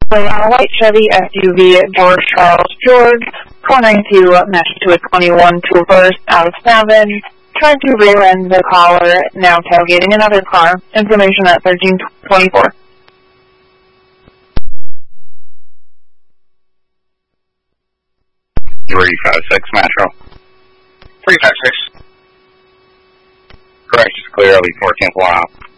a white Chevy SUV George Charles George, cornering to match to a 21 to reverse out of 7, trying to rear end the caller, now tailgating another car. Information at 1324. 356 Metro. 356. Correct, just clear, lead 4 cancel out.